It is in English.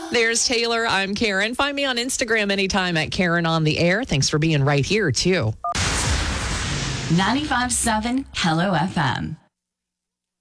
There's Taylor. I'm Karen. Find me on Instagram anytime at Karen on the Air. Thanks for being right here, too. 95.7 Hello FM.